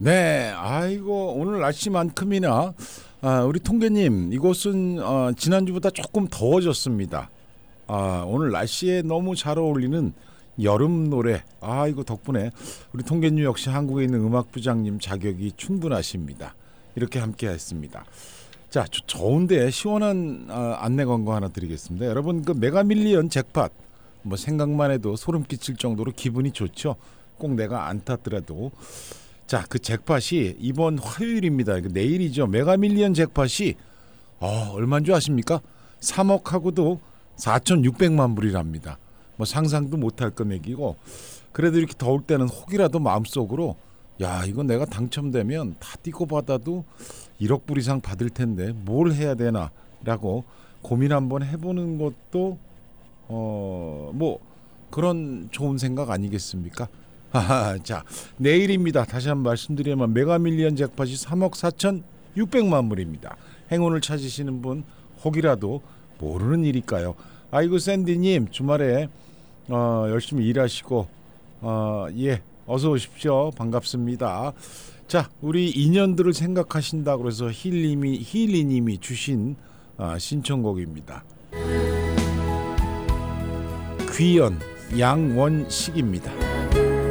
네, 아이고 오늘 날씨만큼이나 우리 통계님 이곳은 지난주보다 조금 더워졌습니다. 오늘 날씨에 너무 잘 어울리는 여름 노래. 이거 덕분에 우리 통계님 역시 한국에 있는 음악부장님 자격이 충분하십니다. 이렇게 함께했습니다. 자, 더운데 시원한 안내 광고 하나 드리겠습니다. 여러분 그 메가밀리언 잭팟 뭐 생각만 해도 소름 끼칠 정도로 기분이 좋죠. 꼭 내가 안 탔더라도. 자, 그 잭팟이 이번 화요일입니다. 내일이죠. 메가밀리언 잭팟이 얼마인 줄 아십니까? 3억하고도 4,600만 불이랍니다. 뭐 상상도 못할 금액이고, 그래도 이렇게 더울 때는 혹이라도 마음속으로 야, 이거 내가 당첨되면 다 띄고 받아도 1억 불 이상 받을 텐데 뭘 해야 되나라고 고민 한번 해보는 것도 뭐 그런 좋은 생각 아니겠습니까? 자, 내일입니다. 다시 한번 말씀드리면 메가밀리언 잭팟이 3억 4,600만 불입니다. 행운을 찾으시는 분 혹이라도 모르는 일일까요? 아이고 샌디님 주말에 열심히 일하시고 어서 오십시오. 반갑습니다. 자, 우리 인연들을 생각하신다 그래서 힐리님이 주신 신청곡입니다. 귀연 양원식입니다.